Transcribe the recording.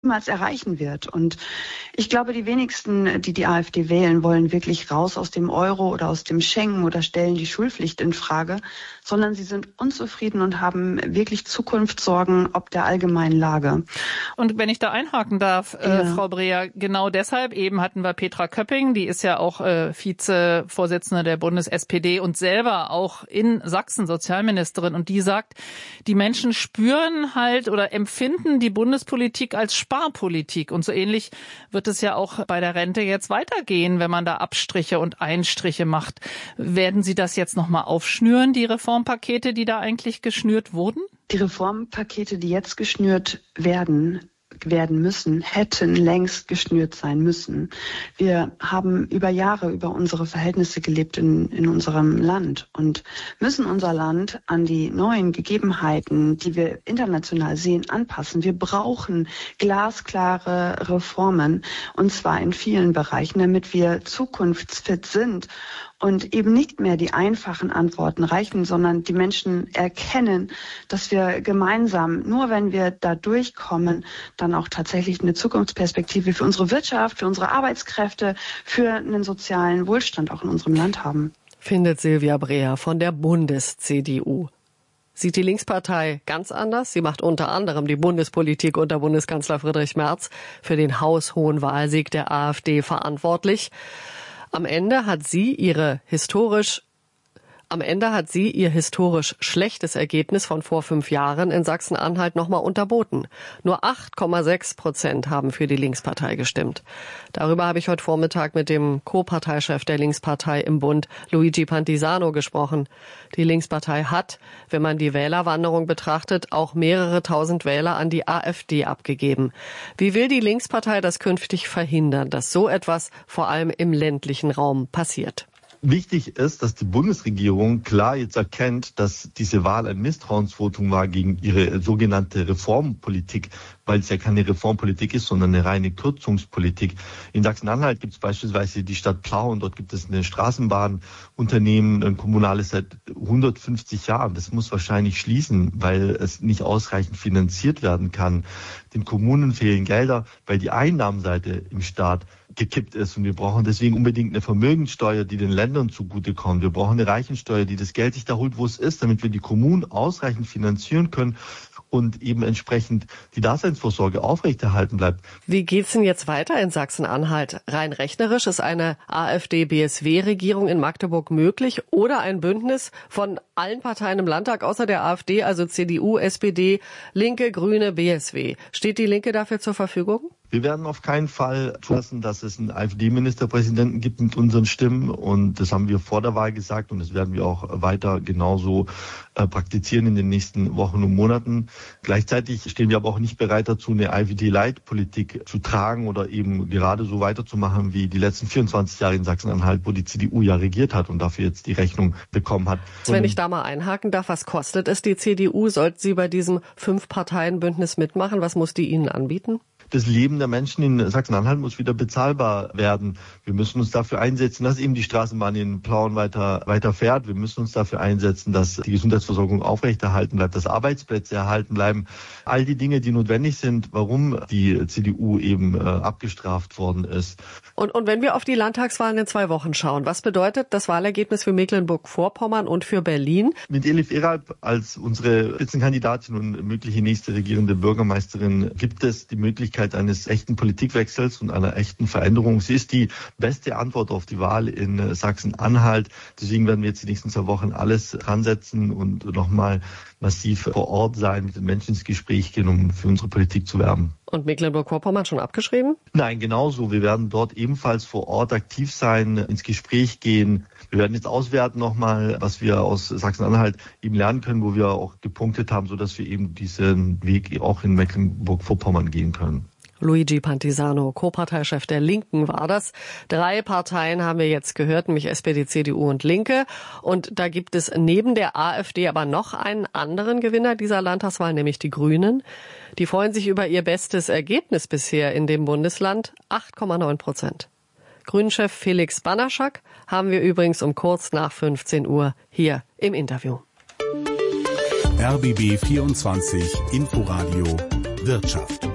niemals erreichen wird. Und ich glaube, die wenigsten, die die AfD wählen, wollen wirklich raus aus dem Euro oder aus dem Schengen oder stellen die Schulpflicht in Frage, sondern sie sind unzufrieden und haben wirklich Zukunftssorgen ob der allgemeinen Lage. Und wenn ich da einhaken darf, Frau Breer, genau deshalb eben hatten wir Petra Köpping, die ist ja auch Vizevorsitzende der Bundes-SPD und selber auch in Sachsen Sozialministerin, und die sagt, die Menschen spüren halt oder empfinden die Bundespolitik als Sparpolitik, und so ähnlich wird es ja auch bei der Rente jetzt weitergehen, wenn man da Abstriche und Einstriche macht. Werden Sie das jetzt nochmal aufschnüren, die Reformpakete, die da eigentlich geschnürt wurden? Die Reformpakete, die jetzt geschnürt werden müssen, hätten längst geschnürt sein müssen. Wir haben über Jahre über unsere Verhältnisse gelebt in unserem Land und müssen unser Land an die neuen Gegebenheiten, die wir international sehen, anpassen. Wir brauchen glasklare Reformen, und zwar in vielen Bereichen, damit wir zukunftsfit sind und eben nicht mehr die einfachen Antworten reichen, sondern die Menschen erkennen, dass wir gemeinsam, nur wenn wir da durchkommen, dann auch tatsächlich eine Zukunftsperspektive für unsere Wirtschaft, für unsere Arbeitskräfte, für einen sozialen Wohlstand auch in unserem Land haben. Findet Silvia Breer von der Bundes-CDU. Sieht die Linkspartei ganz anders. Sie macht unter anderem die Bundespolitik unter Bundeskanzler Friedrich Merz für den haushohen Wahlsieg der AfD verantwortlich. Am Ende hat sie ihr historisch schlechtes Ergebnis von vor 5 Jahren in Sachsen-Anhalt nochmal unterboten. Nur 8,6% haben für die Linkspartei gestimmt. Darüber habe ich heute Vormittag mit dem Co-Parteichef der Linkspartei im Bund, Luigi Pantisano, gesprochen. Die Linkspartei hat, wenn man die Wählerwanderung betrachtet, auch mehrere tausend Wähler an die AfD abgegeben. Wie will die Linkspartei das künftig verhindern, dass so etwas vor allem im ländlichen Raum passiert? Wichtig ist, dass die Bundesregierung klar jetzt erkennt, dass diese Wahl ein Misstrauensvotum war gegen ihre sogenannte Reformpolitik, weil es ja keine Reformpolitik ist, sondern eine reine Kürzungspolitik. In Sachsen-Anhalt gibt es beispielsweise die Stadt Plauen, dort gibt es eine Straßenbahnunternehmen, ein kommunales seit 150 Jahren. Das muss wahrscheinlich schließen, weil es nicht ausreichend finanziert werden kann. Den Kommunen fehlen Gelder, weil die Einnahmenseite im Staat gekippt ist, und wir brauchen deswegen unbedingt eine Vermögenssteuer, die den Ländern zugutekommt. Wir brauchen eine Reichensteuer, die das Geld sich da holt, wo es ist, damit wir die Kommunen ausreichend finanzieren können und eben entsprechend die Daseinsvorsorge aufrechterhalten bleibt. Wie geht's denn jetzt weiter in Sachsen-Anhalt? Rein rechnerisch ist eine AfD-BSW-Regierung in Magdeburg möglich oder ein Bündnis von allen Parteien im Landtag außer der AfD, also CDU, SPD, Linke, Grüne, BSW. Steht die Linke dafür zur Verfügung? Wir werden auf keinen Fall zulassen, dass es einen AfD-Ministerpräsidenten gibt mit unseren Stimmen, und das haben wir vor der Wahl gesagt, und das werden wir auch weiter genauso praktizieren in den nächsten Wochen und Monaten. Gleichzeitig stehen wir aber auch nicht bereit dazu, eine AfD-Light-Politik zu tragen oder eben gerade so weiterzumachen wie die letzten 24 Jahre in Sachsen-Anhalt, wo die CDU ja regiert hat und dafür jetzt die Rechnung bekommen hat. Wenn ich da mal einhaken darf, was kostet es die CDU? Sollte sie bei diesem 5-Parteien-Bündnis mitmachen? Was muss die Ihnen anbieten? Das Leben der Menschen in Sachsen-Anhalt muss wieder bezahlbar werden. Wir müssen uns dafür einsetzen, dass eben die Straßenbahn in Plauen weiter fährt. Wir müssen uns dafür einsetzen, dass die Gesundheitsversorgung aufrechterhalten bleibt, dass Arbeitsplätze erhalten bleiben. All die Dinge, die notwendig sind, warum die CDU eben abgestraft worden ist. Und wenn wir auf die Landtagswahlen in 2 Wochen schauen, was bedeutet das Wahlergebnis für Mecklenburg-Vorpommern und für Berlin? Mit Elif Eralp als unsere Spitzenkandidatin und mögliche nächste regierende Bürgermeisterin gibt es die Möglichkeit eines echten Politikwechsels und einer echten Veränderung. Sie ist die beste Antwort auf die Wahl in Sachsen-Anhalt. Deswegen werden wir jetzt die nächsten 2 Wochen alles dran setzen und nochmal massiv vor Ort sein, mit den Menschen ins Gespräch gehen, um für unsere Politik zu werben. Und Mecklenburg-Vorpommern schon abgeschrieben? Nein, genauso. Wir werden dort ebenfalls vor Ort aktiv sein, ins Gespräch gehen. Wir werden jetzt auswerten nochmal, was wir aus Sachsen-Anhalt eben lernen können, wo wir auch gepunktet haben, sodass wir eben diesen Weg auch in Mecklenburg-Vorpommern gehen können. Luigi Pantisano, Co-Parteichef der Linken war das. 3 Parteien haben wir jetzt gehört, nämlich SPD, CDU und Linke. Und da gibt es neben der AfD aber noch einen anderen Gewinner dieser Landtagswahl, nämlich die Grünen. Die freuen sich über ihr bestes Ergebnis bisher in dem Bundesland, 8,9%. Grünchef Felix Banaschak haben wir übrigens um kurz nach 15 Uhr hier im Interview. RBB 24 Inforadio Wirtschaft.